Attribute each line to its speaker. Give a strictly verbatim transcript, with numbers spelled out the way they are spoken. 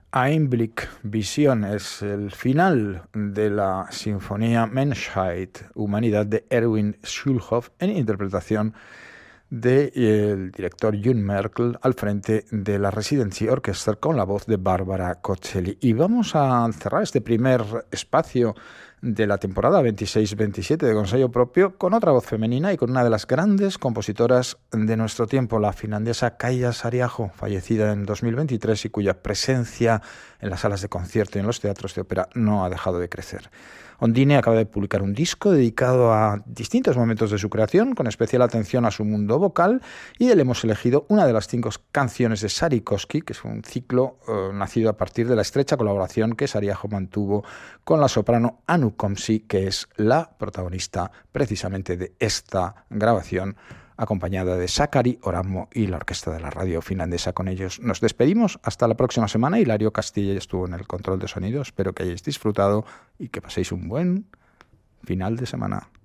Speaker 1: Einblick, Visión, es el final de la sinfonía Menschheit, Humanidad, de Erwin Schulhoff, en interpretación del director Jun Merkel al frente de la Residency Orchestra con la voz de Bárbara Coccelli. Y vamos a cerrar este primer espacio de la temporada veintiséis veintisiete de Consello Propio con otra voz femenina y con una de las grandes compositoras de nuestro tiempo, la finlandesa Kaija Saariaho, fallecida en dos mil veintitrés y cuya presencia en las salas de concierto y en los teatros de ópera no ha dejado de crecer. Ondine acaba de publicar un disco dedicado a distintos momentos de su creación, con especial atención a su mundo vocal, y de él hemos elegido una de las cinco canciones de Sarikoski, que es un ciclo eh, nacido a partir de la estrecha colaboración que Saariaho mantuvo con la soprano Anu Komsi, que es la protagonista precisamente de esta grabación, acompañada de Sakari Oramo y la orquesta de la radio finlandesa. Con ellos nos despedimos hasta la próxima semana. Hilario Castilla estuvo en el control de sonido. Espero que hayáis disfrutado y que paséis un buen final de semana.